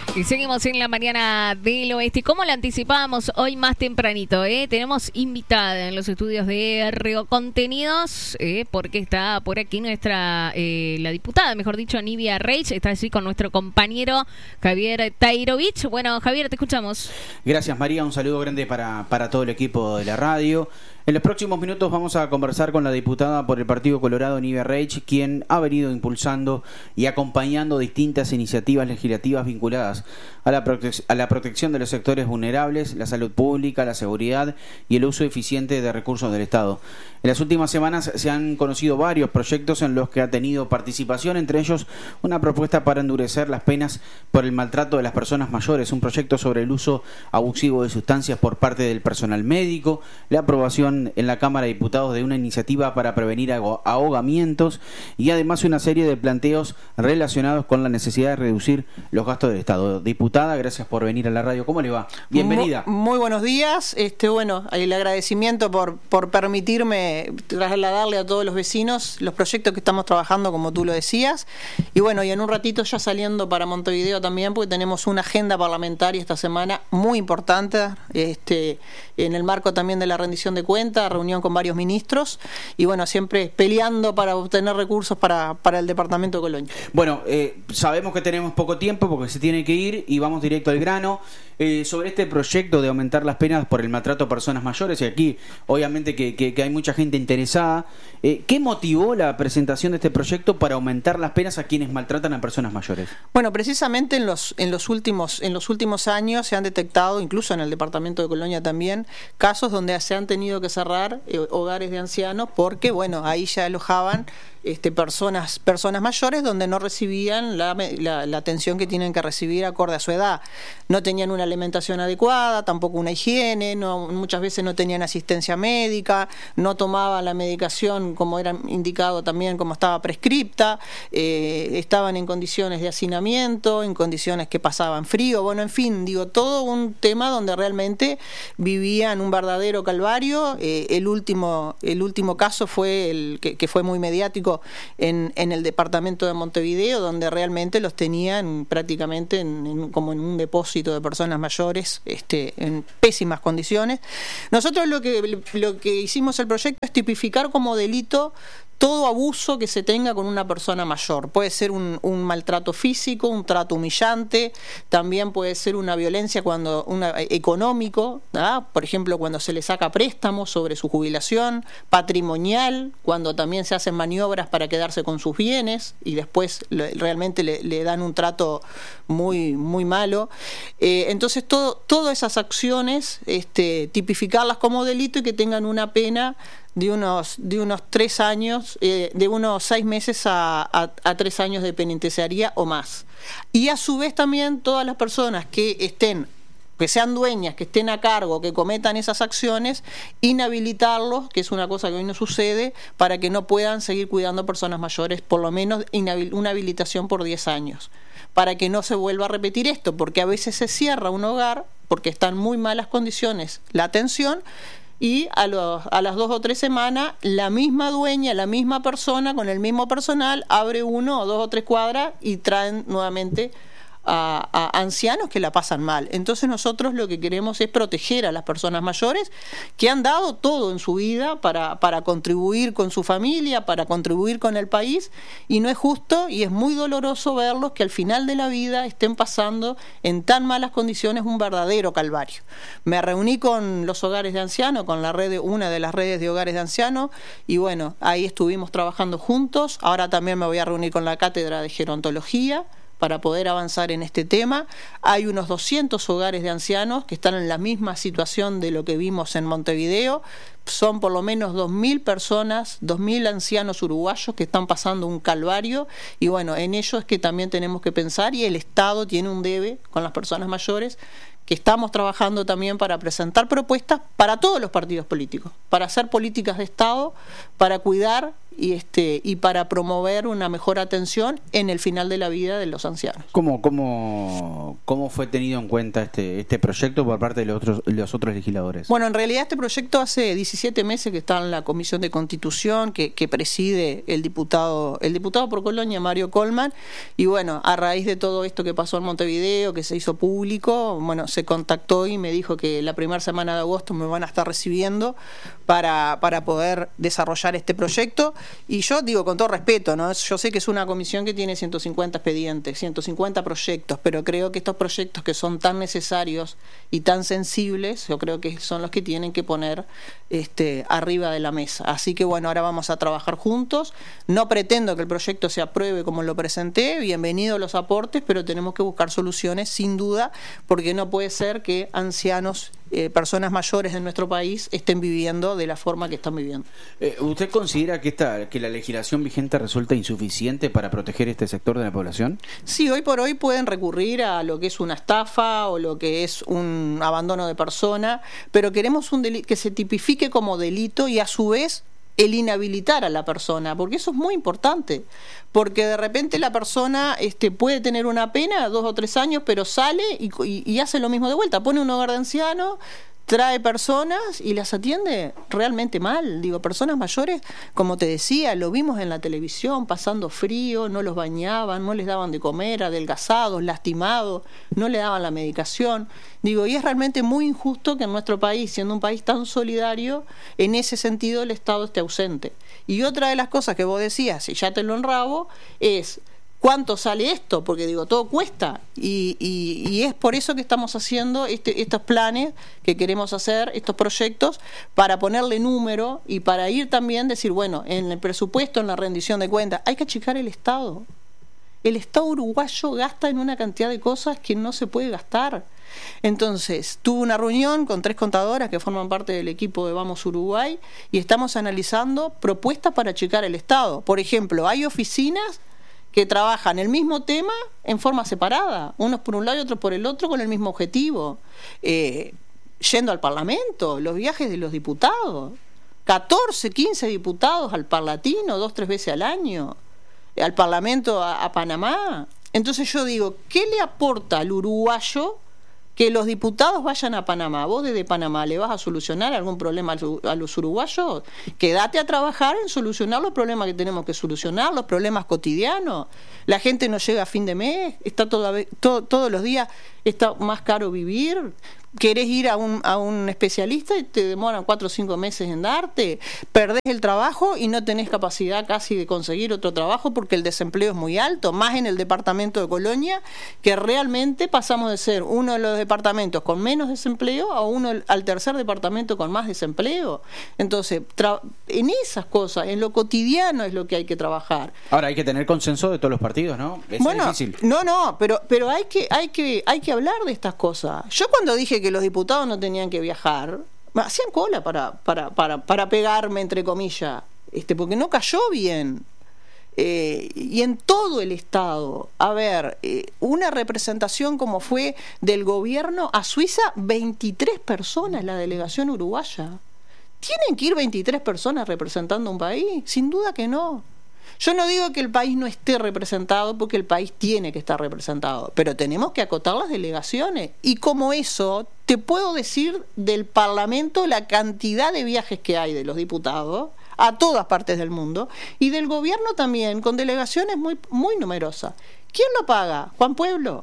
Y seguimos en la mañana del oeste. ¿Cómo lo anticipábamos hoy más tempranito? Tenemos invitada en los estudios de Río Contenidos, porque está por aquí nuestra, la diputada, mejor dicho, Nivia Reich, está así con nuestro compañero Javier Tairovich. Bueno, Javier, te escuchamos. Gracias, María. Un saludo grande para todo el equipo de la radio. En los próximos minutos vamos a conversar con la diputada por el Partido Colorado, Nivia Reich, quien ha venido impulsando y acompañando distintas iniciativas legislativas vinculadas a la protección de los sectores vulnerables, la salud pública, la seguridad y el uso eficiente de recursos del Estado. En las últimas semanas se han conocido varios proyectos en los que ha tenido participación, entre ellos una propuesta para endurecer las penas por el maltrato de las personas mayores, un proyecto sobre el uso abusivo de sustancias por parte del personal médico, la aprobación en la Cámara de Diputados de una iniciativa para prevenir ahogamientos y además una serie de planteos relacionados con la necesidad de reducir los gastos del Estado. Diputada, gracias por venir a la radio. ¿Cómo le va? Bienvenida. Muy buenos días. Bueno, el agradecimiento por permitirme trasladarle a todos los vecinos los proyectos que estamos trabajando, como tú lo decías. Y bueno, y en un ratito ya saliendo para Montevideo también, porque tenemos una agenda parlamentaria esta semana muy importante, en el marco también de la rendición de cuentas, reunión con varios ministros, y bueno, siempre peleando para obtener recursos para el departamento de Colonia. Bueno, sabemos que tenemos poco tiempo porque se tiene que ir y vamos directo al grano. Sobre este proyecto de aumentar las penas por el maltrato a personas mayores, y aquí obviamente que hay mucha gente interesada, ¿qué motivó la presentación de este proyecto para aumentar las penas a quienes maltratan a personas mayores? Bueno, precisamente en los últimos años se han detectado, incluso en el departamento de Colonia también, casos donde se han tenido que cerrar hogares de ancianos porque, bueno, ahí ya alojaban personas mayores donde no recibían la atención que tienen que recibir acorde a su edad. No tenían una alimentación adecuada, tampoco una higiene, muchas veces no tenían asistencia médica, no tomaban la medicación como era indicado también, como estaba prescripta, estaban en condiciones de hacinamiento, en condiciones que pasaban frío, bueno, en fin, todo un tema donde realmente vivían un verdadero calvario. El último caso fue el que fue muy mediático en el departamento de Montevideo, donde realmente los tenían prácticamente como en un depósito de personas mayores, en pésimas condiciones. Nosotros lo que hicimos el proyecto es tipificar como delito todo abuso que se tenga con una persona mayor. Puede ser un maltrato físico, un trato humillante, también puede ser una violencia económico, ¿verdad? Por ejemplo, cuando se le saca préstamos sobre su jubilación, patrimonial, cuando también se hacen maniobras para quedarse con sus bienes y después realmente le dan un trato muy, muy malo. Entonces, todas esas acciones, tipificarlas como delito y que tengan una pena de unos 3 años, de unos 6 meses a 3 años de penitenciaría o más. Y a su vez también todas las personas que sean dueñas, que estén a cargo, que cometan esas acciones, inhabilitarlos, que es una cosa que hoy no sucede, para que no puedan seguir cuidando personas mayores, por lo menos una habilitación por 10 años, para que no se vuelva a repetir esto, porque a veces se cierra un hogar porque está en muy malas condiciones la atención, y a las 2 o 3 semanas la misma dueña, la misma persona con el mismo personal abre 1 o 2 o 3 cuadras y traen nuevamente a ancianos que la pasan mal. Entonces nosotros lo que queremos es proteger a las personas mayores que han dado todo en su vida para contribuir con su familia, para contribuir con el país, y no es justo y es muy doloroso verlos que al final de la vida estén pasando en tan malas condiciones un verdadero calvario. Me reuní con los hogares de ancianos, con una de las redes de hogares de ancianos, y bueno, ahí estuvimos trabajando juntos. Ahora también me voy a reunir con la cátedra de gerontología para poder avanzar en este tema. Hay unos 200 hogares de ancianos que están en la misma situación de lo que vimos en Montevideo. Son por lo menos 2.000 personas, 2.000 ancianos uruguayos que están pasando un calvario, y bueno, en ello es que también tenemos que pensar, y el Estado tiene un debe con las personas mayores que estamos trabajando también para presentar propuestas para todos los partidos políticos, para hacer políticas de Estado, para cuidar y para promover una mejor atención en el final de la vida de los ancianos. ¿Cómo fue tenido en cuenta este proyecto por parte de los otros legisladores? Bueno, en realidad este proyecto hace 17 meses que está en la Comisión de Constitución, que preside el diputado por Colonia, Mario Colman, y bueno, a raíz de todo esto que pasó en Montevideo, que se hizo público, bueno, se contactó y me dijo que la primera semana de agosto me van a estar recibiendo para poder desarrollar este proyecto. Y yo digo con todo respeto, ¿no? Yo sé que es una comisión que tiene 150 expedientes, 150 proyectos, pero creo que estos proyectos que son tan necesarios y tan sensibles, yo creo que son los que tienen que poner arriba de la mesa. Así que bueno, ahora vamos a trabajar juntos. No pretendo que el proyecto se apruebe como lo presenté, bienvenidos los aportes, pero tenemos que buscar soluciones sin duda, porque no puede ser que ancianos, personas mayores de nuestro país estén viviendo de la forma que están viviendo. ¿Usted considera que la legislación vigente resulta insuficiente para proteger este sector de la población? Sí, hoy por hoy pueden recurrir a lo que es una estafa o lo que es un abandono de persona, pero queremos que se tipifique como delito y a su vez el inhabilitar a la persona, porque eso es muy importante, porque de repente la persona puede tener una pena 2 o 3 años, pero sale y hace lo mismo de vuelta, pone un hogar de ancianos, trae personas y las atiende realmente mal. Digo, personas mayores, como te decía, lo vimos en la televisión, pasando frío, no los bañaban, no les daban de comer, adelgazados, lastimados, no le daban la medicación. Digo, y es realmente muy injusto que en nuestro país, siendo un país tan solidario, en ese sentido el Estado esté ausente. Y otra de las cosas que vos decías, y ya te lo enrabo, es ¿cuánto sale esto? Porque digo, todo cuesta y es por eso que estamos haciendo estos planes que queremos hacer, estos proyectos, para ponerle número y para ir también decir, bueno, en el presupuesto, en la rendición de cuentas, hay que achicar el Estado. El Estado uruguayo gasta en una cantidad de cosas que no se puede gastar. Entonces, tuve una reunión con 3 contadoras que forman parte del equipo de Vamos Uruguay y estamos analizando propuestas para achicar el Estado. Por ejemplo, hay oficinas que trabajan el mismo tema en forma separada, unos por un lado y otros por el otro, con el mismo objetivo, yendo al Parlamento, los viajes de los diputados, 14, 15 diputados al Parlatino, 2, 3 veces al año, al Parlamento a Panamá. Entonces yo digo, ¿qué le aporta al uruguayo que los diputados vayan a Panamá? ¿Vos desde Panamá le vas a solucionar algún problema a los uruguayos? Quédate a trabajar en solucionar los problemas que tenemos que solucionar, los problemas cotidianos. La gente no llega a fin de mes, está todos los días, está más caro vivir. Querés ir a un especialista y te demoran 4 o 5 meses en darte, perdés el trabajo y no tenés capacidad casi de conseguir otro trabajo porque el desempleo es muy alto, más en el departamento de Colonia, que realmente pasamos de ser uno de los departamentos con menos desempleo a al tercer departamento con más desempleo. Entonces, en esas cosas, en lo cotidiano es lo que hay que trabajar. Ahora hay que tener consenso de todos los partidos, ¿no? Es difícil. No, pero hay que hablar de estas cosas. Yo cuando dije que los diputados no tenían que viajar, hacían cola para pegarme, entre comillas, porque no cayó bien. Y en todo el Estado, a ver, una representación como fue del gobierno a Suiza, 23 personas la delegación uruguaya. ¿Tienen que ir 23 personas representando un país? Sin duda que no. Yo no digo que el país no esté representado, porque el país tiene que estar representado, pero tenemos que acotar las delegaciones. Y como eso, te puedo decir del Parlamento la cantidad de viajes que hay de los diputados a todas partes del mundo, y del gobierno también, con delegaciones muy, muy numerosas. ¿Quién lo paga? Juan Pueblo.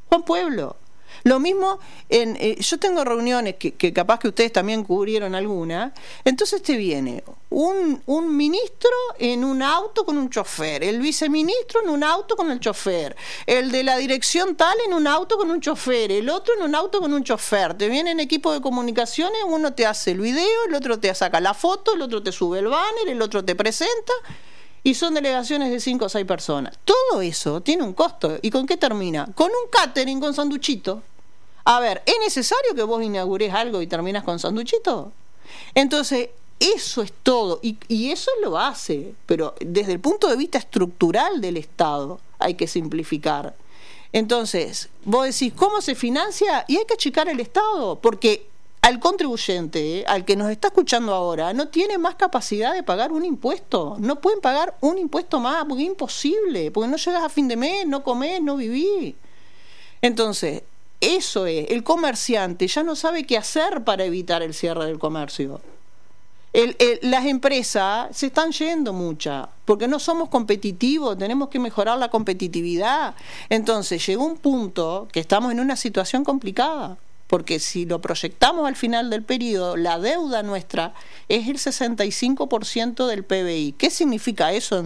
Lo mismo, yo tengo reuniones que capaz que ustedes también cubrieron alguna, entonces te viene un ministro en un auto con un chofer, el viceministro en un auto con el chofer, el de la dirección tal en un auto con un chofer, el otro en un auto con un chofer, te vienen equipos de comunicaciones, uno te hace el video, el otro te saca la foto, el otro te sube el banner, el otro te presenta. Y son delegaciones de 5 o 6 personas. Todo eso tiene un costo. ¿Y con qué termina? Con un catering, con sanduchito. A ver, ¿es necesario que vos inaugures algo y terminas con sanduchito? Entonces, eso es todo. Y eso lo hace. Pero desde el punto de vista estructural del Estado hay que simplificar. Entonces, vos decís, ¿cómo se financia? Y hay que achicar el Estado, porque al contribuyente, al que nos está escuchando ahora, no tiene más capacidad de pagar un impuesto. No pueden pagar un impuesto más, porque es imposible, porque no llegas a fin de mes, no comés, no vivís. Entonces, eso es, el comerciante ya no sabe qué hacer para evitar el cierre del comercio. Las empresas se están yendo muchas, porque no somos competitivos, tenemos que mejorar la competitividad. Entonces llegó un punto que estamos en una situación complicada, porque si lo proyectamos al final del periodo, la deuda nuestra es el 65% del PBI. ¿Qué significa eso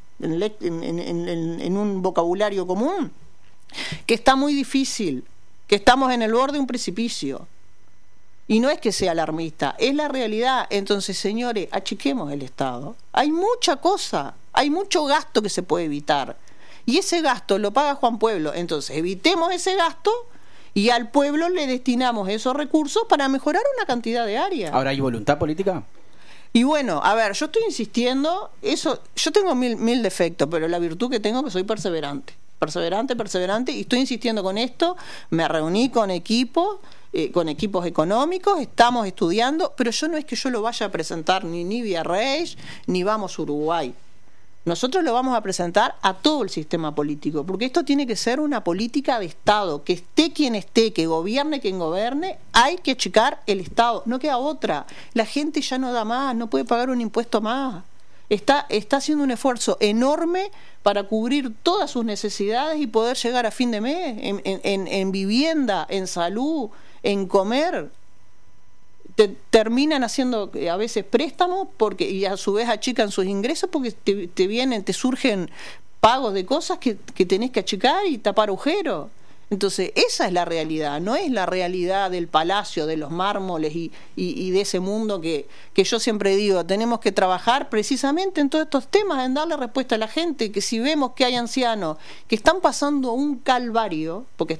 en un vocabulario común? Que está muy difícil, que estamos en el borde de un precipicio. Y no es que sea alarmista, es la realidad. Entonces, señores, achiquemos el Estado. Hay mucha cosa, hay mucho gasto que se puede evitar. Y ese gasto lo paga Juan Pueblo. Entonces, evitemos ese gasto y al pueblo le destinamos esos recursos para mejorar una cantidad de áreas. ¿Ahora hay voluntad política? Y bueno, a ver, yo estoy insistiendo, yo tengo mil defectos, pero la virtud que tengo es que soy perseverante, y estoy insistiendo con esto. Me reuní con equipos económicos, estamos estudiando, pero yo no es que yo lo vaya a presentar ni vía Reich, ni Vamos Uruguay. Nosotros lo vamos a presentar a todo el sistema político, porque esto tiene que ser una política de Estado, que esté quien esté, que gobierne quien gobierne, hay que achicar el Estado, no queda otra. La gente ya no da más, no puede pagar un impuesto más. Está haciendo un esfuerzo enorme para cubrir todas sus necesidades y poder llegar a fin de mes en vivienda, en salud, en comer. Terminan haciendo a veces préstamos y a su vez achican sus ingresos porque te surgen pagos de cosas que tenés que achicar y tapar agujeros. Entonces esa es la realidad, no es la realidad del palacio, de los mármoles y de ese mundo que yo siempre digo, tenemos que trabajar precisamente en todos estos temas, en darle respuesta a la gente, que si vemos que hay ancianos que están pasando un calvario, porque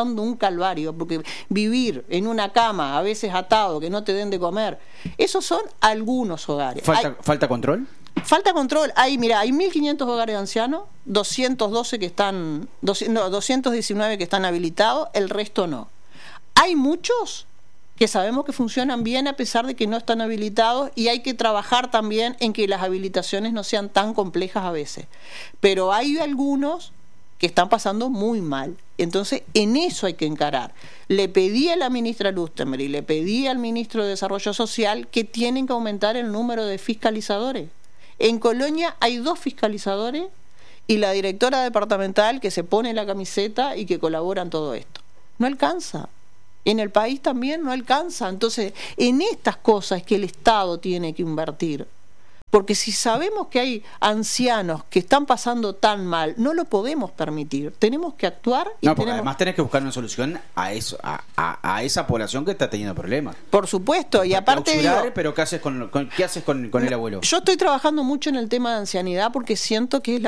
vivir en una cama, a veces atado, que no te den de comer, esos son algunos hogares. ¿Falta control? Falta control. Hay 1.500 hogares de ancianos, 219 que están habilitados, el resto no. Hay muchos que sabemos que funcionan bien a pesar de que no están habilitados, y hay que trabajar también en que las habilitaciones no sean tan complejas a veces. Pero hay algunos que están pasando muy mal. Entonces, en eso hay que encarar. Le pedí a la ministra Lustenberg y le pedí al ministro de Desarrollo Social que tienen que aumentar el número de fiscalizadores. En Colonia hay 2 fiscalizadores y la directora departamental que se pone la camiseta y que colabora en todo esto. No alcanza. En el país también no alcanza. Entonces, en estas cosas es que el Estado tiene que invertir. Porque si sabemos que hay ancianos que están pasando tan mal, no lo podemos permitir. Tenemos que actuar. Porque además tenés que buscar una solución a eso, a esa población que está teniendo problemas. Por supuesto, y aparte pero ¿qué haces con el abuelo? Yo estoy trabajando mucho en el tema de ancianidad porque siento que es